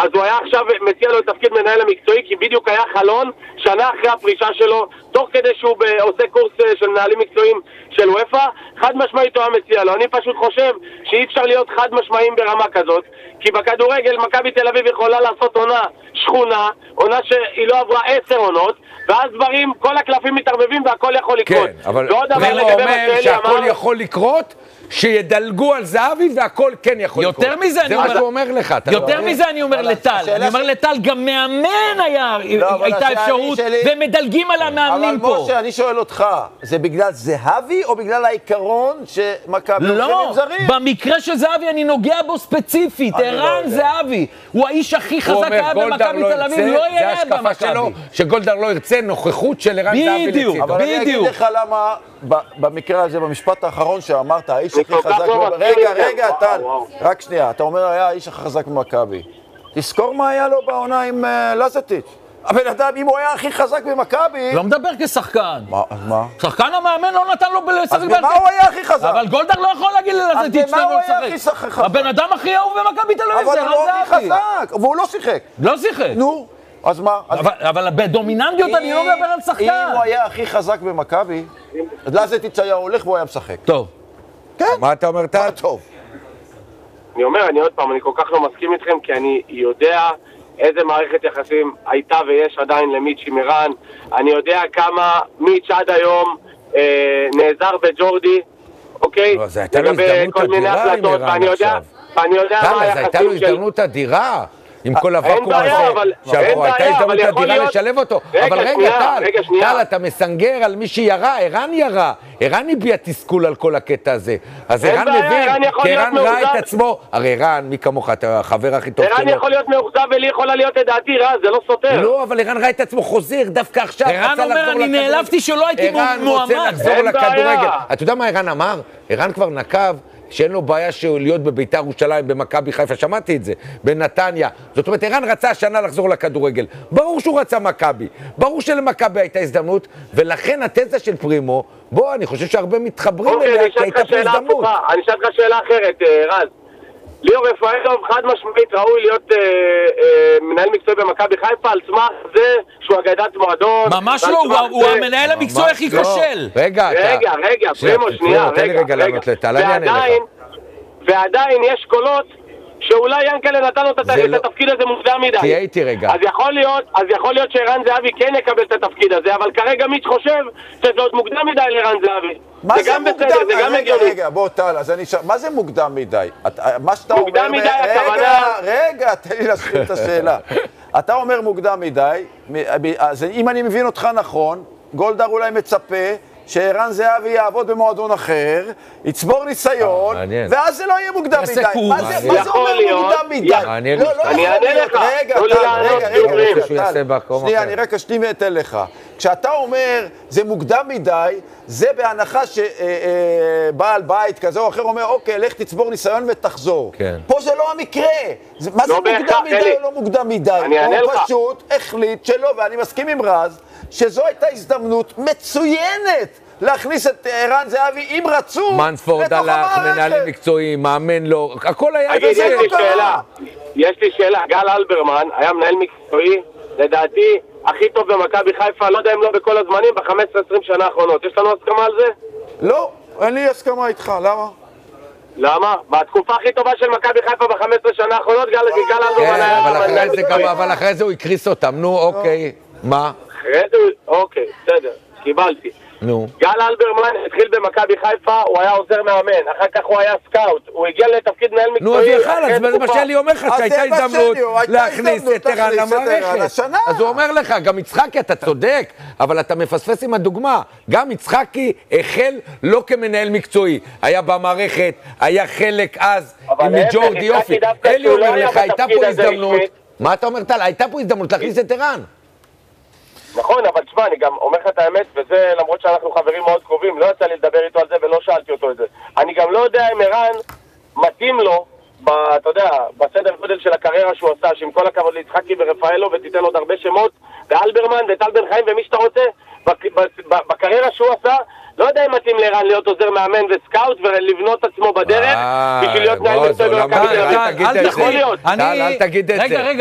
אז הוא היה עכשיו מציע לו את תפקיד מנהל המקצועי, כי בדיוק היה חלון שנה אחרי הפרישה שלו, תוך כדי שהוא עושה קורס של מנהלים מקצועיים של וופא, חד משמעית הוא מציע לו. אני פשוט חושב שאי אפשר להיות חד משמעיים ברמה כזאת, כי בכדורגל מכבי תל אביב יכולה לעשות עונה שכונה, עונה שהיא לא עברה 10 עונות, ואז דברים, כל הקלפים מתערבבים והכל יכול לקרות. כן, אבל פרימו אומר שהכל יכול לקרות, שידלגו על זהבי והכל כן יכול לקרות. יותר מזה אני אומר, זה מה שהוא אומר לך. יותר מזה אני אומר לטל. אני אומר לטל, גם מאמן הייתה אפשרות, ומדלגים על המאמנים פה. אבל משה, אני שואל אותך, זה בגלל זהבי או בגלל העיקרון שמכבי מחירים זרים? לא, במקרה של זהבי אני נוגע בו ספציפית, ערן זהבי. הוא האיש הכי חזק היה במכבי תל אביב, לא יהיה במכבי. שגולדהר לא ירצה נוכחות של ערן זהבי לצידו. אבל אני אגיד לך למה, במקרה הזה, במשפט האחרון שאמרת, האיש הכי חזק... רגע, טל, רק שנייה, אתה אומר, היה האיש הכי חזק במכבי. תזכור מה היה לו בעונה עם לזטיץ'. הבן אדם, אם הוא היה הכי חזק במכבי... לא מדבר כשחקן. מה? שחקן המאמן לא נתן לו לשחק... אז במה הוא היה הכי חזק? אבל גולדהר לא יכול להגיד ללזטיץ' שאתה לא משחק. הבן אדם הכי אהוב במכבי תל אביב, אבל הוא לא הכי חזק, והוא לא שיחק. לא שיחק. נו, אז מה? אבל בדומיננטיות אני לא מדבר על שחקן. אם הוא היה הכי חזק במכבי, לזטיץ' היה הולך והוא היה משחק. טוב. כן. מה אתה אומר, טל? טוב. אני אומר, אני עוד פעם, אני כל כך לא מסכים איתכם, כי אני יודע איזה מערכת יחסים הייתה ויש עדיין למיץ' עם ערן. אני יודע כמה מיץ' עד היום נעזר בג'ורדי, אוקיי? זה הייתה לו הזדמנות אדירה עם ערן עכשיו. ואני יודע מה היחסים של... זה הייתה לו הזדמנות אדירה. עם כל הוואקום הזה, שעברו, הייתה הזדמנות אדירה לשלב אותו. אבל רגע, טל, אתה מסנגר על מי שירה, ערן ירה. ערן הביע תסכול על כל הקטע הזה. אז ערן מבין, כי ערן ראה את עצמו. הרי ערן, מי כמוך, אתה החבר הכי טוב שלו. ערן יכול להיות מאוכזב ולי יכולה להיות את דעתי רע, זה לא סותר. לא, אבל ערן ראה את עצמו חוזר, דווקא עכשיו. ערן אומר, אני נעלבתי שלא הייתי מועמד. ערן רוצה לחזור לכדורגל. אתה יודע מה ערן אמר? ערן כבר נקב שאין לו בעיה להיות בביתר ירושלים, במכבי חיפה, שמעתי את זה, בנתניה. זאת אומרת, ערן רצה השנה לחזור לכדורגל. ברור שהוא רצה מכבי. ברור שלמכבי הייתה הזדמנות, ולכן התזה של פרימו, בוא, אני חושב שהרבה מתחברים אליה, כי הייתה פה הזדמנות. אני אשאל לך שאלה אחרת, רז. ליאור רפאלוב חד משמעית ראוי להיות מנהל מקצועי במכבי חיפה על סמך זה שהוא אגדת מועדון. ממש לא, הוא המנהל המקצועי הכי כושל. רגע, פרימו, שנייה, רגע. ועדיין יש קולות שאולי ינקלה נתן לו את התפקיד הזה מוקדם מדי. תהיה איתי רגע. אז יכול להיות שערן זהבי כן יקבל את התפקיד הזה, אבל כרגע מיץ' חושב שזה עוד מוקדם מדי לערן זהבי. מה זה מוקדם? רגע, בוא טל, אז אני אשאל, מה זה מוקדם מדי? מוקדם מדי הכוונה... רגע, תן לי להשלים את השאלה. אתה אומר מוקדם מדי, אז אם אני מבין אותך נכון, גולדהר אולי מצפה שערן זהבי יעבוד במועדון אחר, יצבור ניסיון, ואז זה לא יהיה מוקדם מדי. מה זה אומר מוקדם מדי? אני אענה לך. רגע, שנייה, אני רק אשלים ואתן לך. כשאתה אומר זה מוקדם מדי, זה בהנחה שבעל בית כזה או אחר אומר, אוקיי, לך תצבור ניסיון ותחזור. פה זה לא המקרה. מה זה מוקדם מדי או לא מוקדם מדי? הוא פשוט החליט שלא, ואני מסכים עם רז, שזו הייתה הזדמנות מצוינת להכניס את ערן זהבי, אם רצו, מנספורד הלך, מנהלים מקצועיים, מאמן לו, הכל היה... יש לי שאלה, גל אלברמן היה מנהל מקצועי, לדעתי, הכי טוב במכבי חיפה, לא יודע אם לא בכל הזמנים, ב-15-20 שנה האחרונות. יש לנו הסכמה על זה? לא, אין לי הסכמה איתך, למה? למה? בתקופה הכי טובה של מכבי חיפה ב-15 שנה האחרונות, גל אלברמן היה... אבל אחרי זה הוא הקריס אותם, נו, אוקיי, מה? אחרי זה, אוקיי, בסדר, קיבלתי. נו. גל אלברמן התחיל במכבי חיפה, הוא היה עוזר מאמן, אחר כך הוא היה סקאוט, הוא הגיע לתפקיד מנהל מקצועי. נו, אז יחל, אז זה מה שאני אומר לך, שהייתה הזדמנות להכניס את ערן למערכת. אז הוא אומר לך, גם יצחקי, אתה צודק, אבל אתה מפספס עם הדוגמה. גם יצחקי החל לא כמנהל מקצועי, היה במערכת, היה חלק אז עם ג'ורדי יופי. אלי אומר לך, הייתה פה הזדמנות. מה אתה אומר, טל? הייתה פה הזדמנות להכניס את ערן. נכון, אבל תשמע, אני גם אומר לך את האמת, וזה למרות שאנחנו חברים מאוד קרובים, לא יצא לי לדבר איתו על זה ולא שאלתי אותו את זה. אני גם לא יודע אם ערן מתאים לו, אתה יודע, בסדר גודל של הקריירה שהוא עשה, שעם כל הכבוד ליצחקי ורפאלו, ותיתן עוד הרבה שמות, ואלברמן וטל בן חיים ומי שאתה רוצה, בקריירה שהוא עשה, לא יודע אם מתאים לערן להיות עוזר מאמן וסקאוט ולבנות עצמו בדרך, בשביל להיות נהל מקצועי במכבי תל אביב. אל תגיד את זה.